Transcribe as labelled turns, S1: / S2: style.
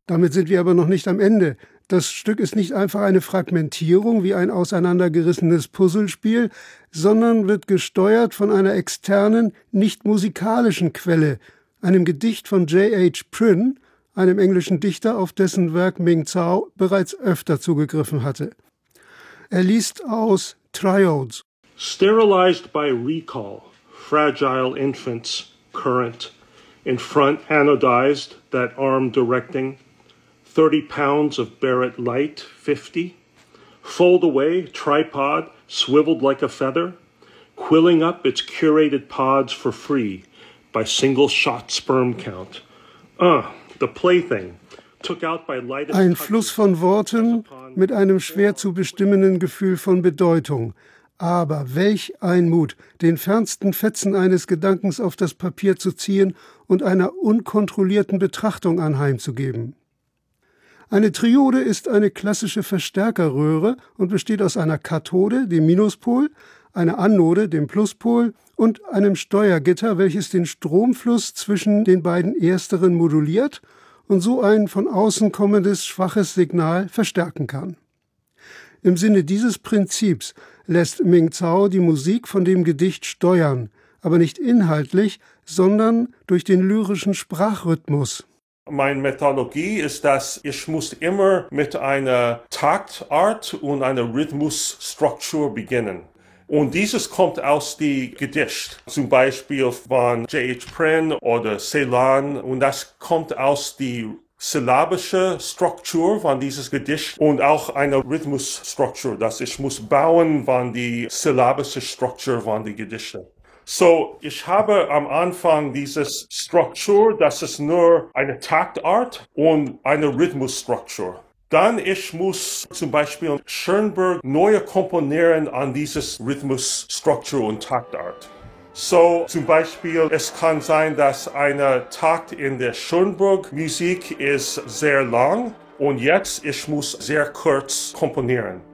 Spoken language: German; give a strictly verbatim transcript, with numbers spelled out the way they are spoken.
S1: Damit sind wir aber noch nicht am Ende. Das Stück ist nicht einfach eine Fragmentierung wie ein auseinandergerissenes Puzzlespiel, sondern wird gesteuert von einer externen, nicht musikalischen Quelle, einem Gedicht von J H Prynne, einem englischen Dichter, auf dessen Werk Ming Zhao bereits öfter zugegriffen hatte. Er liest aus Triodes.
S2: Sterilized by recall, fragile infants, current, in front anodized, that arm directing, thirty pounds of Barrett light, fifty, fold away, tripod, swiveled like a feather, quilling up its curated pods for free by single shot sperm count. Ah, the plaything.
S1: Ein Fluss von Worten mit einem schwer zu bestimmenden Gefühl von Bedeutung. Aber welch ein Mut, den fernsten Fetzen eines Gedankens auf das Papier zu ziehen und einer unkontrollierten Betrachtung anheimzugeben. Eine Triode ist eine klassische Verstärkerröhre und besteht aus einer Kathode, dem Minuspol, einer Anode, dem Pluspol, und einem Steuergitter, welches den Stromfluss zwischen den beiden ersteren moduliert und so ein von außen kommendes schwaches Signal verstärken kann. Im Sinne dieses Prinzips lässt Ming Zhao die Musik von dem Gedicht steuern, aber nicht inhaltlich, sondern durch den lyrischen Sprachrhythmus.
S3: Meine Methodologie ist, dass ich muss immer mit einer Taktart und einer Rhythmusstruktur beginnen. Und dieses kommt aus dem Gedicht, zum Beispiel von J H Prynne oder Celan, und das kommt aus der syllabischen Struktur von dieses Gedicht und auch eine Rhythmusstruktur, dass ich muss bauen von die syllabische Struktur von die Gedichte. So, ich habe am Anfang dieses Struktur, das ist nur eine Taktart und eine Rhythmusstruktur. Dann ich muss zum Beispiel Schoenberg neu komponieren an dieses Rhythmusstruktur und Taktart. So zum Beispiel, es kann sein, dass eine Takt in der Schoenberg-Musik ist sehr lang und jetzt ich muss sehr kurz komponieren.